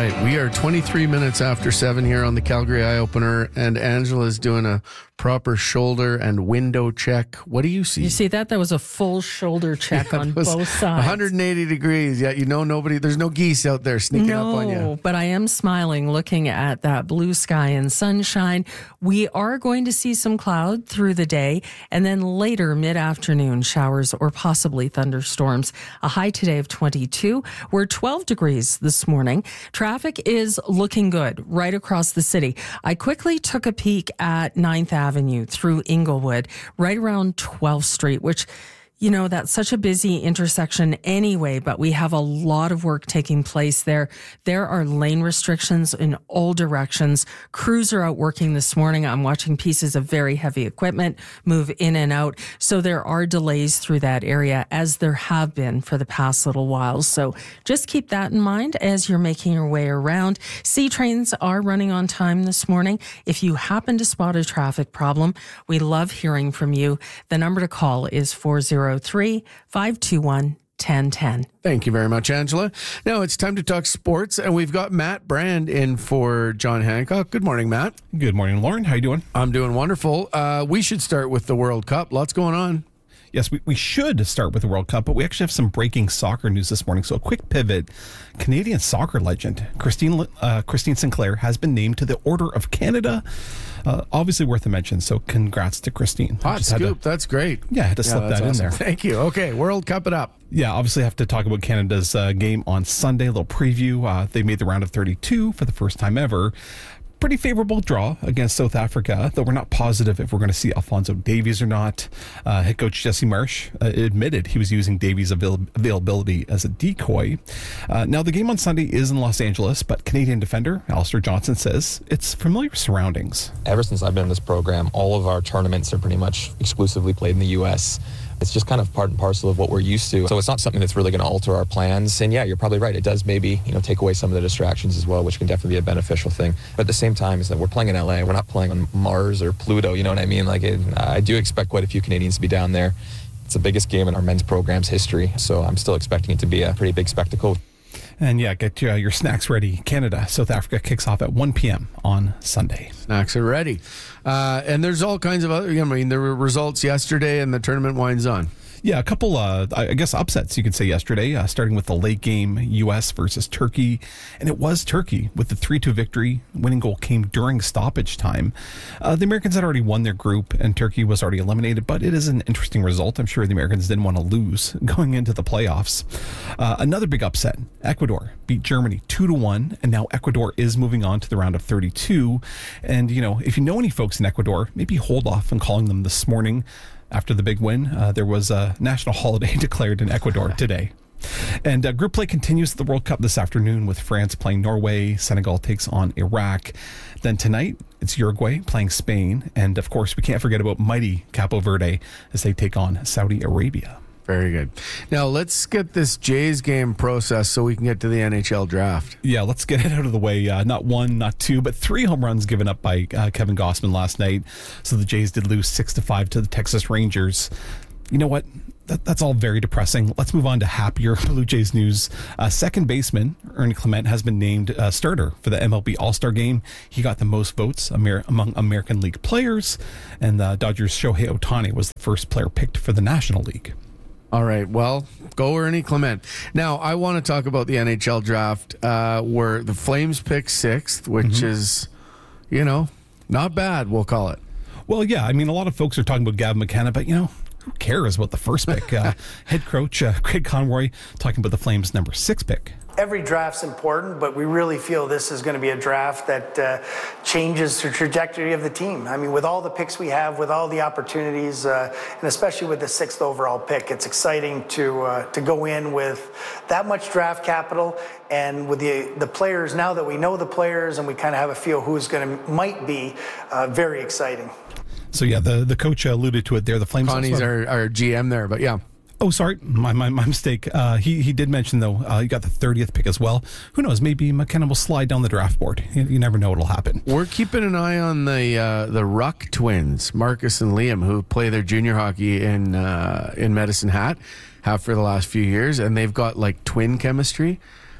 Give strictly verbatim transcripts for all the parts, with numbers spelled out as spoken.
right, we are twenty-three minutes after seven here on the Calgary Eye Opener, and Angela's doing a proper shoulder and window check. What do you see? You see that? That was a full shoulder check Yeah, on it was both sides. one hundred eighty degrees. Yeah, you know nobody. There's no geese out there sneaking no, up on you. But I am smiling looking at that blue sky and sunshine. We are going to see some cloud through the day, and then later mid-afternoon showers or possibly thunderstorms. A high today of twenty-two. We're twelve degrees this morning. Traffic is looking good right across the city. I quickly took a peek at ninth Avenue through Inglewood, right around twelfth Street, which, you know, that's such a busy intersection anyway, but we have a lot of work taking place there. There are lane restrictions in all directions. Crews are out working this morning. I'm watching pieces of very heavy equipment move in and out. So there are delays through that area, as there have been for the past little while. So just keep that in mind as you're making your way around. C trains are running on time this morning. If you happen to spot a traffic problem, we love hearing from you. The number to call is four zero three, five two one, one zero one zero. Thank you very much, Angela. Now it's time to talk sports, and we've got Matt Brand in for John Hancock. Good morning, Matt. Good morning, Lauren. How you doing? I'm doing wonderful. Uh, we should start with the World Cup. Lots going on. Yes, we, we should start with the World Cup, but we actually have some breaking soccer news this morning. So a quick pivot. Canadian soccer legend Christine uh, Christine Sinclair has been named to the Order of Canada. Uh, obviously worth a mention, so congrats to Christine. Hot scoop. To, that's great. Yeah, I had to yeah, slip that awesome. in there. Thank you. Okay, World Cup it up. Yeah, obviously have to talk about Canada's uh, game on Sunday. A little preview. Uh, they made the round of thirty-two for the first time ever. Pretty favorable draw against South Africa, though we're not positive if we're going to see Alphonso Davies or not. Uh, head coach Jesse Marsh uh, admitted he was using Davies' avail- availability as a decoy. Uh, now, the game on Sunday is in Los Angeles, but Canadian defender Alistair Johnson says it's familiar surroundings. Ever since I've been in this program, all of our tournaments are pretty much exclusively played in the U S It's just kind of part and parcel of what we're used to. So it's not something that's really going to alter our plans. And yeah, you're probably right. It does maybe, you know, take away some of the distractions as well, which can definitely be a beneficial thing. But at the same time, is that we're playing in L A. We're not playing on Mars or Pluto. You know what I mean? Like, it, I do expect quite a few Canadians to be down there. It's the biggest game in our men's program's history. So I'm still expecting it to be a pretty big spectacle. And yeah, get your, your snacks ready. Canada, South Africa kicks off at one p.m. on Sunday. Snacks are ready. Uh, and there's all kinds of other, I mean, there were results yesterday and the tournament winds on. Yeah, a couple, uh, I guess, upsets, you could say, yesterday, uh, starting with the late game, U S versus Turkey. And it was Turkey with the three two victory. Winning goal came during stoppage time. Uh, the Americans had already won their group, and Turkey was already eliminated, but it is an interesting result. I'm sure the Americans didn't want to lose going into the playoffs. Uh, another big upset, Ecuador beat Germany two to one, and now Ecuador is moving on to the round of thirty-two. And, you know, if you know any folks in Ecuador, maybe hold off on calling them this morning. After the big win, uh, there was a national holiday declared in Ecuador today. And uh, group play continues at the World Cup this afternoon with France playing Norway. Senegal takes on Iraq. Then tonight, it's Uruguay playing Spain. And of course, we can't forget about mighty Capo Verde as they take on Saudi Arabia. Very good. Now, let's get this Jays game processed so we can get to the N H L draft. Yeah, let's get it out of the way. Uh, not one, not two, but three home runs given up by uh, Kevin Gausman last night. So the Jays did lose six to five to the Texas Rangers. You know what? That, that's all very depressing. Let's move on to happier Blue Jays news. Uh, second baseman Ernie Clement has been named uh, starter for the M L B All-Star Game. He got the most votes Amer- among American League players, and the Dodgers' Shohei Ohtani was the first player picked for the National League. All right, well, go Ernie Clement. Now, I want to talk about the N H L draft uh, where the Flames pick sixth, which mm-hmm. is, you know, not bad, we'll call it. Well, yeah, I mean, a lot of folks are talking about Gavin McKenna, but, you know, who cares about the first pick? Uh, head coach uh, Craig Conroy talking about the Flames' number six pick. Every draft's important, but we really feel this is going to be a draft that uh, changes the trajectory of the team. I mean, with all the picks we have, with all the opportunities, uh, and especially with the sixth overall pick, it's exciting to uh, to go in with that much draft capital and with the the players. Now that we know the players and we kind of have a feel who's going to might be, uh, very exciting. So yeah, the the coach alluded to it there. The Flames. Connie's our, our G M there, but yeah. Oh, sorry, my my, my mistake. Uh, he he did mention though uh, he got the thirtieth pick as well. Who knows? Maybe McKenna will slide down the draft board. You, you never know what'll happen. We're keeping an eye on the uh, the Ruck twins, Marcus and Liam, who play their junior hockey in uh, in Medicine Hat, have for the last few years, and they've got like twin chemistry.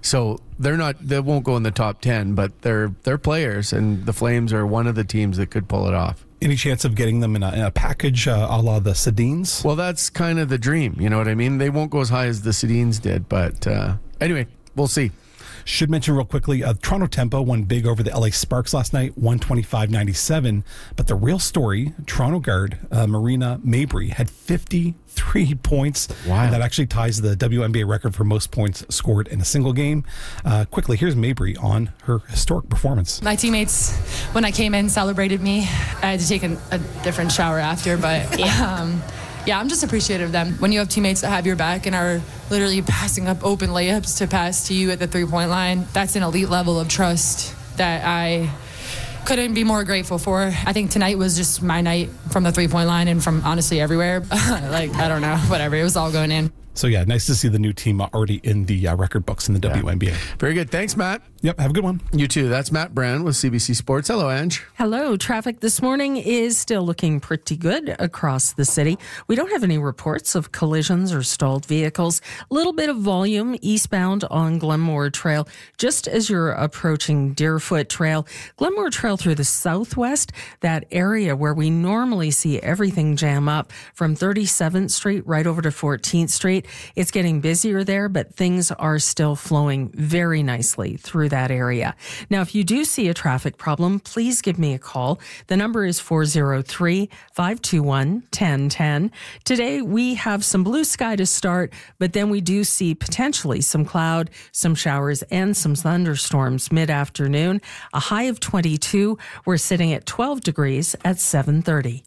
So they're not, they won't go in the top ten, but they're they're players, and the Flames are one of the teams that could pull it off. Any chance of getting them in a, in a package uh, a la the Sedins? Well, that's kind of the dream. You know what I mean? They won't go as high as the Sedins did, but uh, anyway, we'll see. Should mention real quickly, uh, Toronto Tempo won big over the L A Sparks last night, one twenty-five ninety-seven. But the real story, Toronto guard uh, Marina Mabrey had fifty-three points. Wow. And that actually ties the W N B A record for most points scored in a single game. Uh, quickly, here's Mabrey on her historic performance. My teammates, when I came in, celebrated me. I had to take an, a different shower after, but um, yeah, I'm just appreciative of them. When you have teammates that have your back and are literally passing up open layups to pass to you at the three-point line, that's an elite level of trust that I couldn't be more grateful for. I think tonight was just my night from the three-point line and from honestly everywhere. Like, I don't know, whatever. It was all going in. So, yeah, nice to see the new team already in the uh, record books in the W N B A. Yeah. Very good. Thanks, Matt. Yep, have a good one. You too. That's Matt Brand with C B C Sports. Hello, Ange. Hello. Traffic this morning is still looking pretty good across the city. We don't have any reports of collisions or stalled vehicles. A little bit of volume eastbound on Glenmore Trail, just as you're approaching Deerfoot Trail. Glenmore Trail through the southwest, that area where we normally see everything jam up from thirty-seventh Street right over to fourteenth Street. It's getting busier there, but things are still flowing very nicely through that area. Now, if you do see a traffic problem, please give me a call. The number is four oh three, five two one, one oh one oh. Today, we have some blue sky to start, but then we do see potentially some cloud, some showers, and some thunderstorms mid-afternoon. A high of twenty-two. We're sitting at twelve degrees at seven thirty.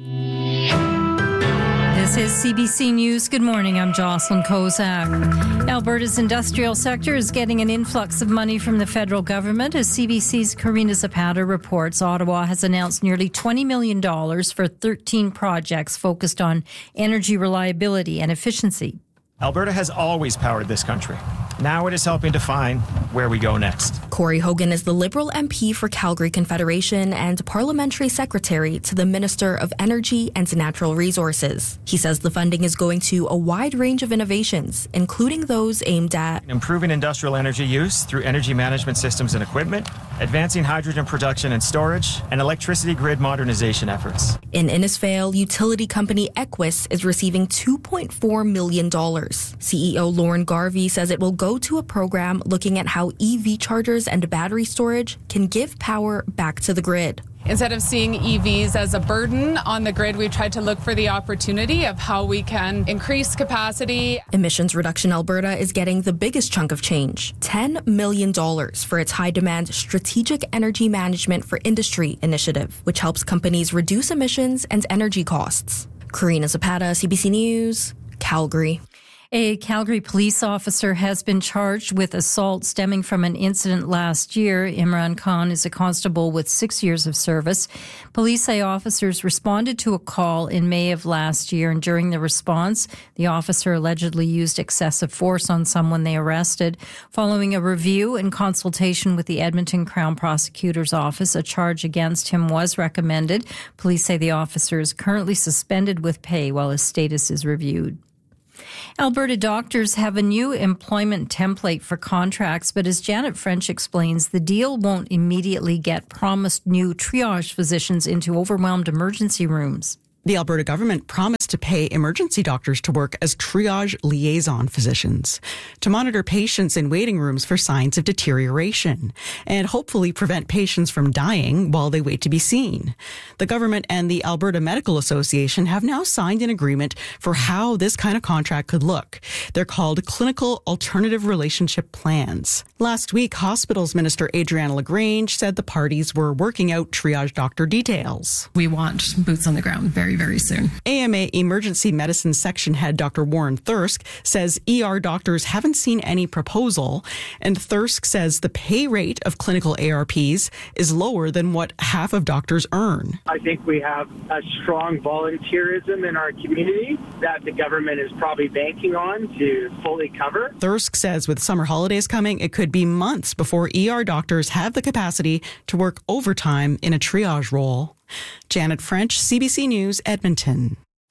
This is C B C News. Good morning. I'm Jocelyn Kozak. Alberta's industrial sector is getting an influx of money from the federal government. As C B C's Karina Zapata reports, Ottawa has announced nearly twenty million dollars for thirteen projects focused on energy reliability and efficiency. Alberta has always powered this country. Now it is helping define where we go next. Corey Hogan is the Liberal M P for Calgary Confederation and Parliamentary Secretary to the Minister of Energy and Natural Resources. He says the funding is going to a wide range of innovations, including those aimed at improving industrial energy use through energy management systems and equipment, advancing hydrogen production and storage, and electricity grid modernization efforts. In Innisfail, utility company Equus is receiving two point four million dollars. C E O Lauren Garvey says it will go to a program looking at how E V chargers and battery storage can give power back to the grid. Instead of seeing E Vs as a burden on the grid, we've tried to look for the opportunity of how we can increase capacity. Emissions Reduction Alberta is getting the biggest chunk of change, ten million dollars for its high-demand Strategic Energy Management for Industry initiative, which helps companies reduce emissions and energy costs. Karina Zapata, C B C News, Calgary. A Calgary police officer has been charged with assault stemming from an incident last year. Imran Khan is a constable with six years of service. Police say officers responded to a call in May of last year, and during the response, the officer allegedly used excessive force on someone they arrested. Following a review and consultation with the Edmonton Crown Prosecutor's Office, a charge against him was recommended. Police say the officer is currently suspended with pay while his status is reviewed. Alberta doctors have a new employment template for contracts, but as Janet French explains, the deal won't immediately get promised new triage physicians into overwhelmed emergency rooms. The Alberta government promised to pay emergency doctors to work as triage liaison physicians to monitor patients in waiting rooms for signs of deterioration and hopefully prevent patients from dying while they wait to be seen. The government and the Alberta Medical Association have now signed an agreement for how this kind of contract could look. They're called Clinical Alternative Relationship Plans. Last week, Hospitals Minister Adriana LaGrange said the parties were working out triage doctor details. We want boots on the ground very very soon. A M A Emergency Medicine Section Head Doctor Warren Thirsk says E R doctors haven't seen any proposal, and Thirsk says the pay rate of clinical A R Ps is lower than what half of doctors earn. I think we have a strong volunteerism in our community that the government is probably banking on to fully cover. Thirsk says with summer holidays coming, it could be months before E R doctors have the capacity to work overtime in a triage role. Janet French, C B C News, Edmonton.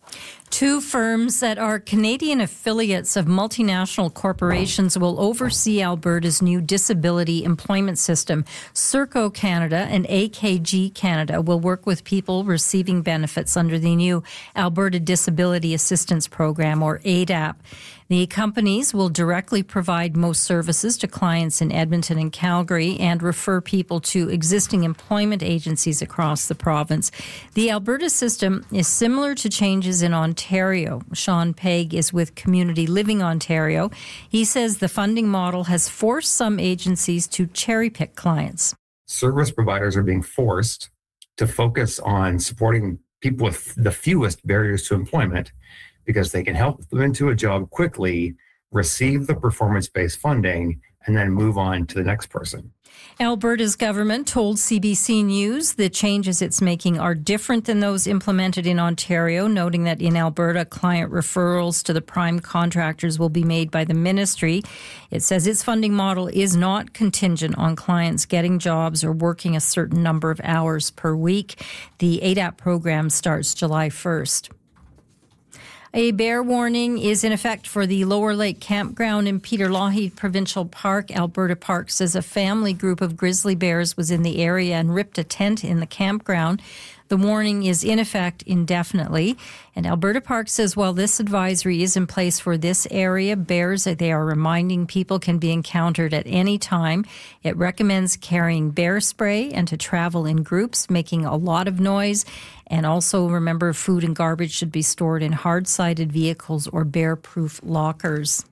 Two firms that are Canadian affiliates of multinational corporations will oversee Alberta's new disability employment system. Serco Canada and A K G Canada will work with people receiving benefits under the new Alberta Disability Assistance Program, or A D A P. The companies will directly provide most services to clients in Edmonton and Calgary and refer people to existing employment agencies across the province. The Alberta system is similar to changes in Ontario. Sean Pegg is with Community Living Ontario. He says the funding model has forced some agencies to cherry-pick clients. Service providers are being forced to focus on supporting people with the fewest barriers to employment, because they can help them into a job quickly, receive the performance-based funding, and then move on to the next person. Alberta's government told C B C News the changes it's making are different than those implemented in Ontario, noting that in Alberta, client referrals to the prime contractors will be made by the ministry. It says its funding model is not contingent on clients getting jobs or working a certain number of hours per week. The A D A P program starts July first. A bear warning is in effect for the Lower Lake Campground in Peter Lougheed Provincial Park. Alberta Park says a family group of grizzly bears was in the area and ripped a tent in the campground. The warning is in effect indefinitely. And Alberta Park says while this advisory is in place for this area, bears, they are reminding people, can be encountered at any time. It recommends carrying bear spray and to travel in groups, making a lot of noise. And also remember, food and garbage should be stored in hard-sided vehicles or bear-proof lockers.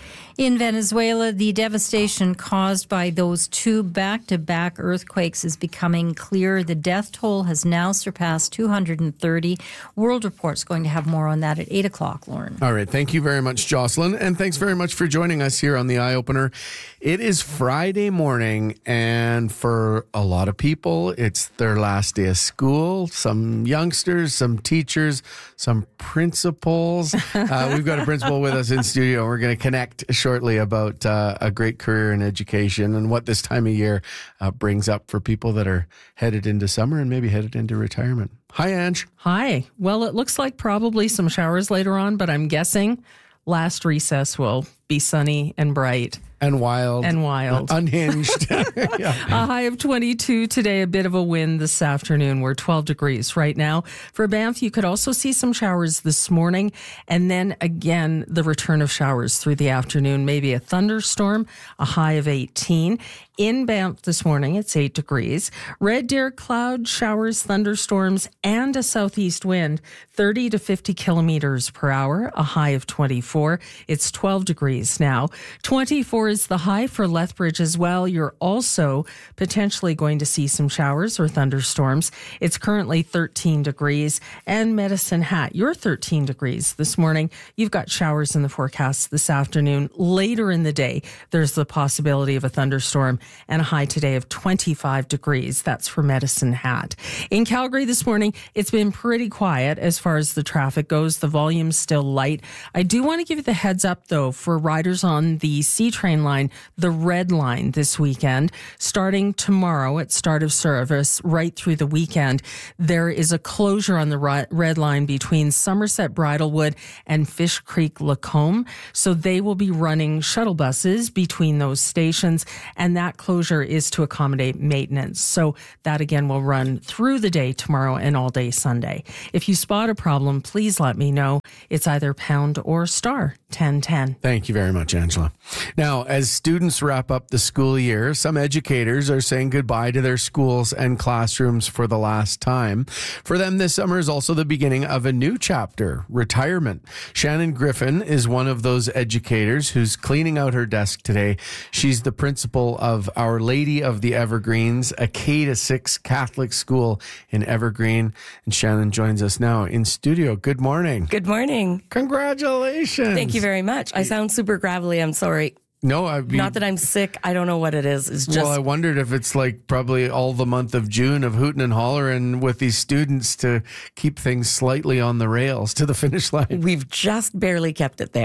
In Venezuela, the devastation caused by those two back-to-back earthquakes is becoming clear. The death toll has now surpassed two hundred thirty. World Report's going to have more on that at eight o'clock, Lauren. All right. Thank you very much, Jocelyn. And thanks very much for joining us here on The Eye Opener. It is Friday morning, and for a lot of people, it's their last day of school. Some youngsters, some teachers, some principals. Uh, we've got a principal with us in studio. We're going to connect shortly about uh, a great career in education and what this time of year uh, brings up for people that are headed into summer and maybe headed into retirement. Hi, Ange. Hi. Well, it looks like probably some showers later on, but I'm guessing last recess will be sunny and bright. And wild. And wild. Unhinged. Yeah. A high of twenty-two today, a bit of a wind this afternoon. We're twelve degrees right now. For Banff, you could also see some showers this morning, and then again, the return of showers through the afternoon, maybe a thunderstorm, a high of eighteen. In Banff this morning, it's eight degrees. Red Deer, cloud, showers, thunderstorms, and a southeast wind, thirty to fifty kilometers per hour, a high of twenty-four. It's twelve degrees now. twenty-four is the high for Lethbridge as well. You're also potentially going to see some showers or thunderstorms. It's currently thirteen degrees. And Medicine Hat, you're thirteen degrees this morning. You've got showers in the forecast this afternoon. Later in the day, there's the possibility of a thunderstorm and a high today of twenty-five degrees. That's for Medicine Hat. In Calgary this morning, it's been pretty quiet as far as the traffic goes. The volume's still light. I do want to give you the heads up, though, for riders on the C train line, the Red Line this weekend. Starting tomorrow at start of service, right through the weekend, there is a closure on the Red Line between Somerset Bridlewood and Fish Creek Lacombe. So they will be running shuttle buses between those stations, and that closure is to accommodate maintenance. So that again will run through the day tomorrow and all day Sunday. If you spot a problem, please let me know. It's either pound or star ten ten. Thank you very much, Angela. Now, as students wrap up the school year, some educators are saying goodbye to their schools and classrooms for the last time. For them, this summer is also the beginning of a new chapter, retirement. Shannon Griffin is one of those educators who's cleaning out her desk today. She's the principal of Our Lady of the Evergreens, a K to six Catholic school in Evergreen. And Shannon joins us now in studio. Good morning. Good morning. Congratulations. Thank you very much. I sound super gravelly. I'm sorry. No, I mean, not that I'm sick. I don't know what it is. It's just. Well, I wondered if it's like probably all the month of June of hooting and hollering with these students to keep things slightly on the rails to the finish line. We've just barely kept it there.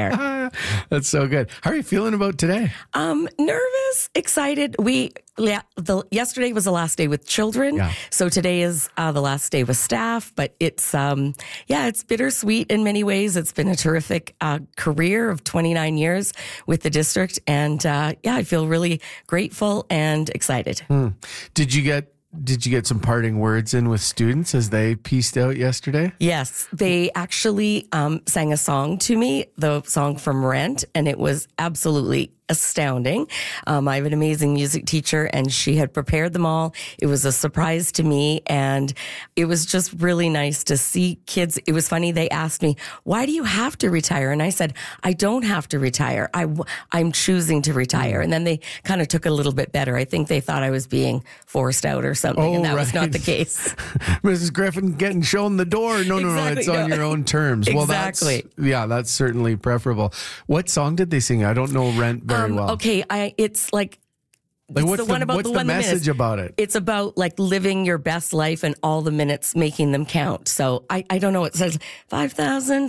That's so good. How are you feeling about today? Um, nervous, excited. We yeah, the yesterday was the last day with children, Yeah. so today is uh, the last day with staff. But it's um, yeah, it's bittersweet in many ways. It's been a terrific uh, career of twenty-nine years with the district, and uh, yeah, I feel really grateful and excited. Hmm. Did you get Did you get some parting words in with students as they pieced out yesterday? Yes, they actually um, sang a song to me, the song from Rent, and it was absolutely astounding. Um, I have an amazing music teacher, and she had prepared them all. It was a surprise to me, and it was just really nice to see kids. It was funny. They asked me, why do you have to retire? And I said, I don't have to retire. I, I'm choosing to retire. And then they kind of took it a little bit better. I think they thought I was being forced out or something, Oh, and that right. was not the case. Missus Griffin getting shown the door. No, no, no. Exactly, It's on no. your own terms. Well, Exactly. that's, yeah, that's certainly preferable. What song did they sing? I don't know Rent very Um, well. okay, I it's like Like, it's what's the the, one about what's the the one the message minutes. about it? It's about like living your best life and all the minutes making them count. So I, I don't know. It says five thousand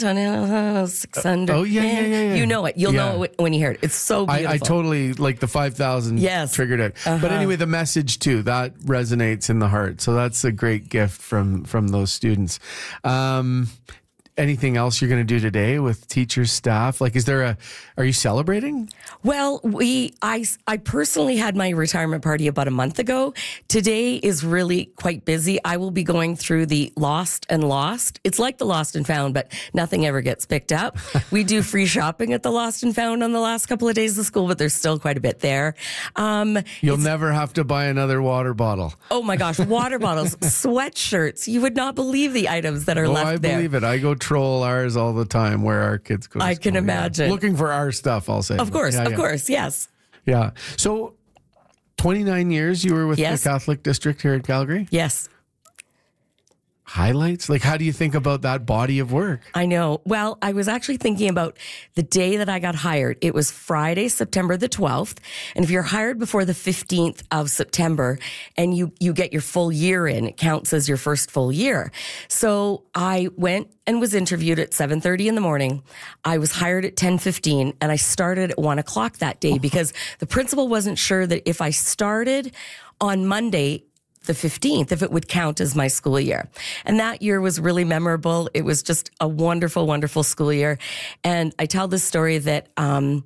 six hundred. Oh, yeah, yeah, yeah, yeah. You know it. You'll Yeah. know it when you hear it. It's so beautiful. I, I totally like the five thousand Yes. triggered it. Uh-huh. But anyway, the message too, that resonates in the heart. So that's a great gift from, from those students. Um, anything else you're going to do today with teachers, staff? Like, is there a, are you celebrating? Well, we, I, I personally had my retirement party about a month ago. Today is really quite busy. I will be going through the Lost and Lost. It's like the Lost and Found, but nothing ever gets picked up. We do free shopping at the Lost and Found on the last couple of days of school, but there's still quite a bit there. Um, You'll never have to buy another water bottle. oh my gosh, water bottles, sweatshirts. You would not believe the items that are Oh, left I there. believe it. I go troll ours all the time where our kids go to I can school, yeah. imagine. Looking for our stuff, I'll say. Of course, Yeah, of yeah. course, yes. Yeah. So twenty-nine years you were with Yes. the Catholic District here in Calgary? Yes. Highlights? Like, how do you think about that body of work? I know. Well, I was actually thinking about the day that I got hired. It was Friday, September the twelfth. And if you're hired before the fifteenth of September and you, you get your full year in, it counts as your first full year. So I went and was interviewed at seven thirty in the morning. I was hired at ten fifteen and I started at one o'clock that day because the principal wasn't sure that if I started on Monday, the fifteenth, if it would count as my school year. And that year was really memorable. It was just a wonderful, wonderful school year. And I tell this story that, um,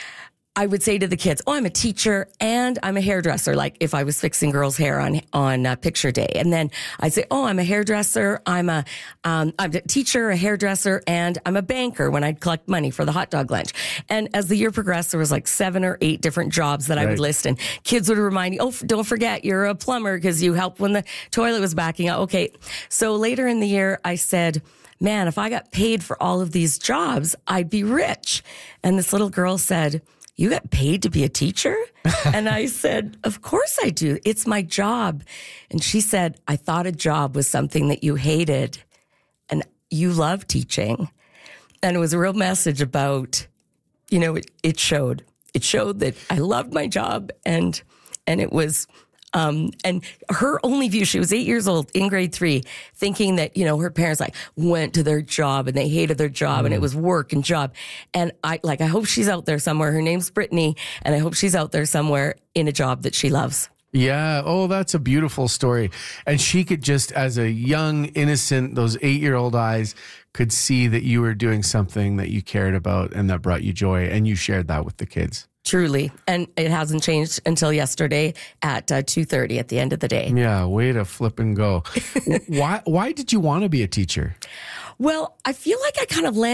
I would say to the kids, oh, I'm a teacher and I'm a hairdresser, like if I was fixing girls' hair on on uh, picture day. And then I'd say, oh, I'm a hairdresser, I'm a, um, I'm a teacher, a hairdresser, and I'm a banker when I'd collect money for the hot dog lunch. And as the year progressed, there was like seven or eight different jobs that I Right. would list. And kids would remind me, oh, f- don't forget, you're a plumber because you helped when the toilet was backing up. Okay. So later in the year, I said, man, if I got paid for all of these jobs, I'd be rich. And this little girl said, you got paid to be a teacher? And I said, of course I do. It's my job. And she said, I thought a job was something that you hated and you love teaching. And it was a real message about, you know, it, it showed, it showed that I loved my job and, and it was, Um, and her only view, she was eight years old in grade three, thinking that, you know, her parents like went to their job and they hated their job and it was work and job. And I like, I hope she's out there somewhere. Her name's Brittany. And I hope she's out there somewhere in a job that she loves. Yeah. Oh, that's a beautiful story. And she could just, as a young, innocent, those eight year old eyes could see that you were doing something that you cared about and that brought you joy. And you shared that with the kids. Truly. And it hasn't changed until yesterday at uh, two thirty at the end of the day. Yeah. Way to flip and go. why, why did you want to be a teacher? Well, I feel like I kind of landed